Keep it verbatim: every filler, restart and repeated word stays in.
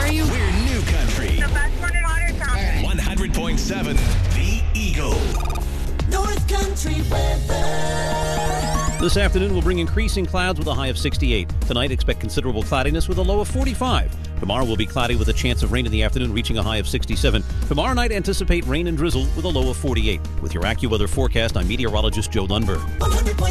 are you? We're New Country. The best one in Ottertown. one hundred point seven The Eagle. North Country weather. This afternoon will bring increasing clouds with a high of sixty-eight. Tonight, expect considerable cloudiness with a low of forty-five. Tomorrow will be cloudy with a chance of rain in the afternoon, reaching a high of sixty-seven. Tomorrow night, anticipate rain and drizzle with a low of forty-eight. With your AccuWeather forecast, I'm meteorologist Joe Lundberg.